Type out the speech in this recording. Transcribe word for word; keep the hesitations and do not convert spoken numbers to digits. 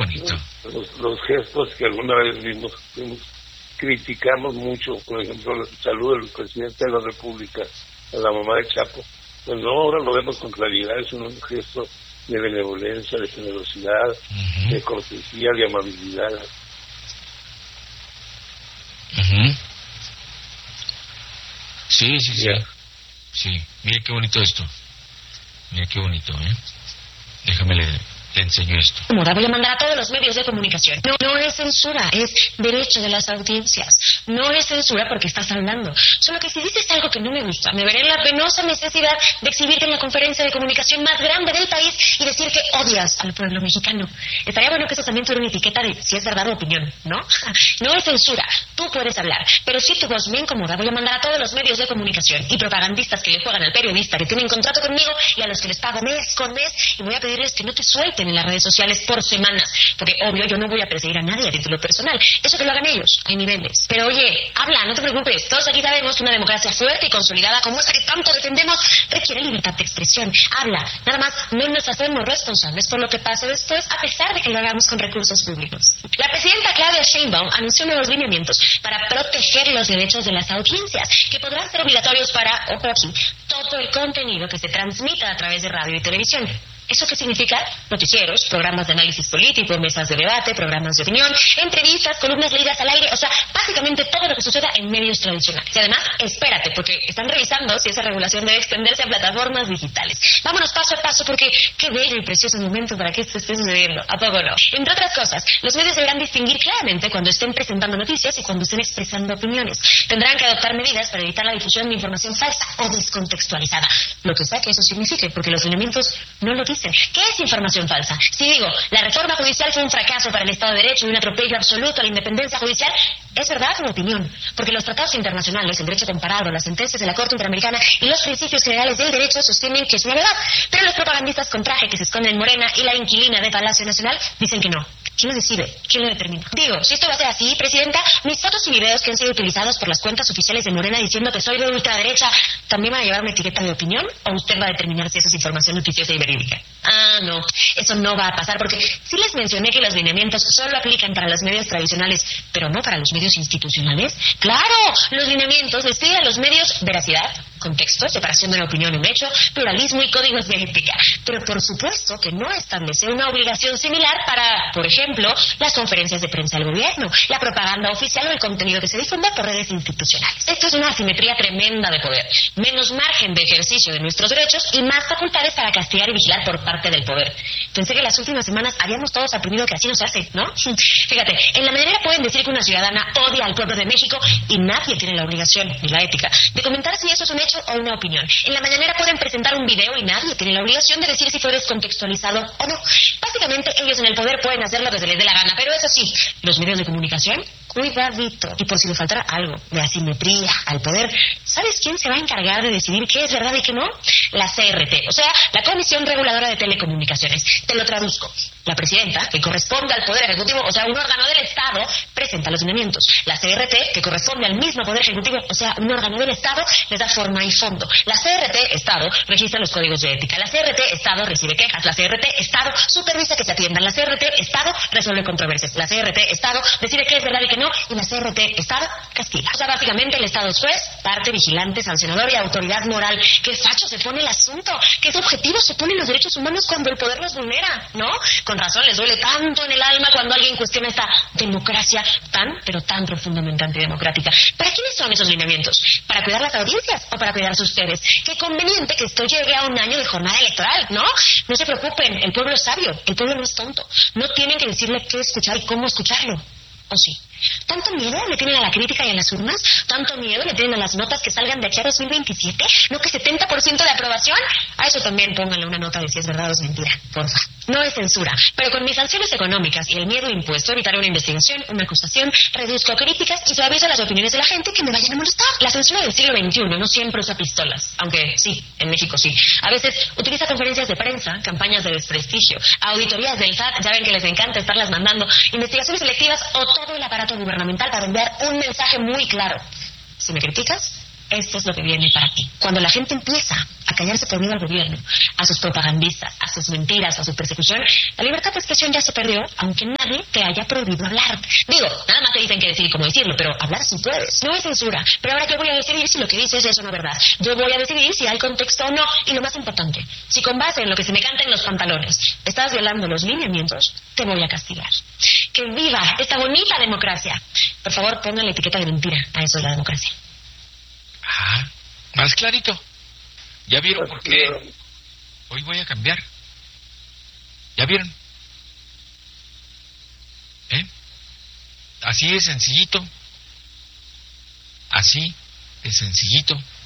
bonito. Los, los gestos que alguna vez vimos, vimos, criticamos mucho, por ejemplo, el saludo del presidente de la República a la mamá de Chapo. Pues no, ahora lo vemos con claridad, es un gesto de benevolencia, de generosidad, uh-huh. de cortesía, de amabilidad. Uh-huh. Sí, sí, sí. Yeah. Sí, mire qué bonito esto. Mire qué bonito, ¿eh? Déjame le, le enseño esto. Voy a mandar a todos los medios de comunicación. No, no es censura, es derecho de las audiencias. No es censura porque estás hablando. Solo que si dices algo que no me gusta, me veré en la penosa necesidad de exhibirte en la conferencia de comunicación más grande del país y decir que odias al pueblo mexicano. Estaría bueno que eso también tuviera una etiqueta de si es verdad o opinión, ¿no? No es censura. Tú puedes hablar. Pero si tu voz me incomoda, voy a mandar a todos los medios de comunicación y propagandistas que le juegan al periodista que tienen contrato conmigo y a los que les pago mes con mes y voy a pedirles que no te suelten en las redes sociales por semanas. Porque, obvio, yo no voy a perseguir a nadie a título personal. Eso que lo hagan ellos. Hay niveles. Pero, oye, habla, no te preocupes. Todos aquí sabemos que una democracia fuerte y consolidada como esa que tanto defendemos requiere libertad de expresión. Habla. Nada más, no nos hacemos responsables por lo que pase después, a pesar de que lo hagamos con recursos públicos. La presidenta Claudia Sheinbaum anunció nuevos lineamientos para proteger los derechos de las audiencias, que podrán ser obligatorios para, ojo aquí, todo el contenido que se transmita a través de radio y televisión. ¿Eso qué significa? Noticieros, programas de análisis político, mesas de debate, programas de opinión, entrevistas, columnas leídas al aire, o sea, básicamente todo lo que suceda en medios tradicionales. Y además, espérate, porque están revisando si esa regulación debe extenderse a plataformas digitales. Vámonos paso a paso, porque qué bello y precioso momento para que esto esté sucediendo. ¿A poco no? Entre otras cosas, los medios deberán distinguir claramente cuando estén presentando noticias y cuando estén expresando opiniones. Tendrán que adoptar medidas para evitar la difusión de información falsa o descontextualizada. Lo que sea que eso signifique, porque los lineamientos no lo dicen. ¿Qué es información falsa? Si digo, la reforma judicial fue un fracaso para el Estado de Derecho y un atropello absoluto a la independencia judicial, ¿es verdad o opinión? Porque los tratados internacionales, el derecho comparado, las sentencias de la Corte Interamericana y los principios generales del derecho sostienen que es una verdad. Pero los propagandistas con traje que se esconden en Morena y la inquilina de Palacio Nacional dicen que no. ¿Quién lo decide? ¿Quién lo determina? Digo, si esto va a ser así, Presidenta, mis fotos y videos que han sido utilizados por las cuentas oficiales de Morena diciendo que soy de ultraderecha, ¿también van a llevar una etiqueta de opinión? ¿O usted va a determinar si eso es información noticiosa y verídica? Ah, no, eso no va a pasar, porque sí les mencioné que los lineamientos solo aplican para los medios tradicionales, pero no para los medios institucionales. ¡Claro! Los lineamientos les piden a los medios veracidad, contexto, separación de la opinión en un hecho, pluralismo y códigos de ética. Pero por supuesto que no establece una obligación similar para, por ejemplo, las conferencias de prensa del gobierno, la propaganda oficial o el contenido que se difunda por redes institucionales. Esto es una asimetría tremenda de poder. Menos margen de ejercicio de nuestros derechos y más facultades para castigar y vigilar por parte del poder. Pensé que las últimas semanas habíamos todos aprendido que así no se hace, ¿no? Fíjate, en la mañanera pueden decir que una ciudadana odia al pueblo de México y nadie tiene la obligación, ni la ética, de comentar si eso es un hecho o una opinión. En la mañanera pueden presentar un video y nadie tiene la obligación de decir si fue descontextualizado o no. Básicamente, ellos en el poder pueden hacer lo que se les dé la gana, pero eso sí, los medios de comunicación, cuidadito. Y por si le faltara algo de asimetría al poder, ¿sabes quién se va a encargar de decidir qué es verdad y qué no? La C R T, o sea, la Comisión Reguladora de Telecomunicaciones. Te lo traduzco. La presidenta, que corresponde al Poder Ejecutivo, o sea, un órgano del Estado, presenta los lineamientos. La C R T, que corresponde al mismo Poder Ejecutivo, o sea, un órgano del Estado, les da forma y fondo. La C R T, Estado, registra los códigos de ética. La C R T, Estado, recibe quejas. La C R T, Estado, supervisa que se atiendan. La C R T, Estado, resuelve controversias. La C R T, Estado, decide qué es verdad y qué no. Y la C R T, Estado, castiga. O sea, básicamente el Estado es juez, parte vigilante, sancionador y autoridad moral. ¿Qué facho se pone el asunto? ¿Qué objetivo se ponen los derechos humanos cuando el poder los vulnera? ¿No? Con razón les duele tanto en el alma cuando alguien cuestiona esta democracia tan, pero tan profundamente antidemocrática. ¿Para quiénes son esos lineamientos? ¿Para cuidar las audiencias o para cuidar sus ustedes? Qué conveniente que esto llegue a un año de jornada electoral, ¿no? No se preocupen, el pueblo es sabio, el pueblo no es tonto. No tienen que decirle qué escuchar y cómo escucharlo. ¿O sí? ¿Tanto miedo le tienen a la crítica y a las urnas? ¿Tanto miedo le tienen a las notas que salgan de aquí a dos mil veintisiete? ¿No que setenta por ciento de aprobación? A eso también pónganle una nota de si es verdad o es mentira, porfa. No es censura, pero con mis sanciones económicas y el miedo impuesto evitaré una investigación, una acusación, reduzco críticas y suavizo las opiniones de la gente que me vayan a molestar. La censura del siglo veintiuno no siempre usa pistolas, aunque sí, en México sí. A veces utiliza conferencias de prensa, campañas de desprestigio, auditorías del S A T, ya ven que les encanta estarlas mandando, investigaciones selectivas o todo el aparato gubernamental para enviar un mensaje muy claro. Si me criticas, esto es lo que viene para ti. Cuando la gente empieza a callarse por miedo al gobierno, a sus propagandistas, a sus mentiras, a su persecución, la libertad de expresión ya se perdió, aunque nadie te haya prohibido hablar. Digo, nada más te dicen qué decir y cómo decirlo, pero hablar sí puedes. No es censura, pero ahora yo voy a decidir si lo que dices es o no verdad. Yo voy a decidir si hay contexto o no, y lo más importante, si con base en lo que se me canta en los pantalones estás violando los lineamientos, te voy a castigar. ¡Que viva esta bonita democracia! Por favor, pongan la etiqueta de mentira a eso de la democracia. Ah, más clarito. ¿Ya vieron por qué? Hoy voy a cambiar. ¿Ya vieron? ¿Eh? Así de sencillito. Así de sencillito.